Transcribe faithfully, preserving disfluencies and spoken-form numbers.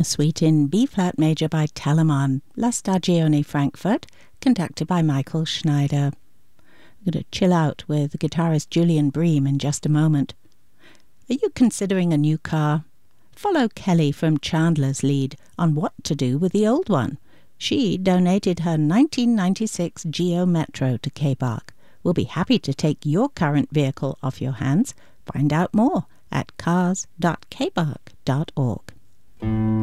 a suite in B-flat major by Telemann, La Stagione Frankfurt, conducted by Michael Schneider. We're going to chill out with guitarist Julian Bream in just a moment. Are you considering a new car? Follow Kelly from Chandler's lead on what to do with the old one. She donated her nineteen ninety-six Geo Metro to K-Bark. We'll be happy to take your current vehicle off your hands. Find out more at cars dot k bark dot org.